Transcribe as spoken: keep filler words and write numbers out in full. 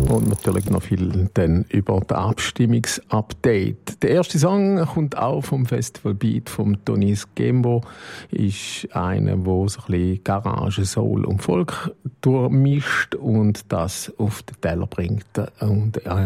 Und natürlich noch viel dann über das Abstimmungsupdate. Der erste Song kommt auch vom Festival Beat vom Tonis Gembo. Ist einer, der so ein bisschen Garage, Soul und Folk durchmischt und das auf den Teller bringt. Und